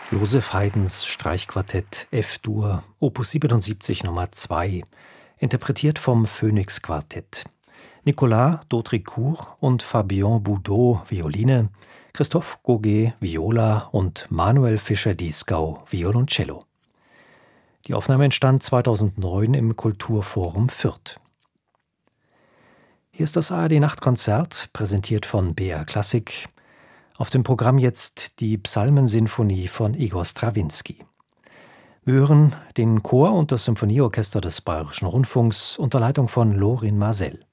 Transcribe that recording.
Joseph Haydns Streichquartett F-Dur, Opus 77 Nummer 2, interpretiert vom Phoenix Quartett. Nicolas Dautricourt und Fabien Boudot Violine, Christophe Gauguet Viola und Manuel Fischer-Dieskau Violoncello. Die Aufnahme entstand 2009 im Kulturforum Fürth. Hier ist das ARD-Nachtkonzert, präsentiert von BR Klassik. Auf dem Programm jetzt die Psalmensinfonie von Igor Strawinski. Wir hören den Chor und das Symphonieorchester des Bayerischen Rundfunks unter Leitung von Lorin Maazel.